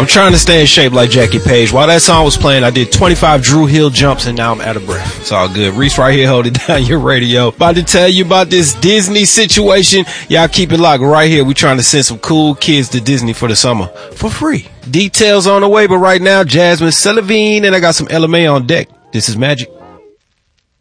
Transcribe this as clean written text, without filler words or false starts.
I'm trying to stay in shape like Jackie Page. While that song was playing, I did 25 Drew Hill jumps and now I'm out of breath. It's all good. Reese right here holding down your radio. About to tell you about this Disney situation. Y'all keep it locked right here. We trying to send some cool kids to Disney for the summer for free. Details on the way, but right now, Jasmine Sullivan and I got some LMA on deck. This is Magic.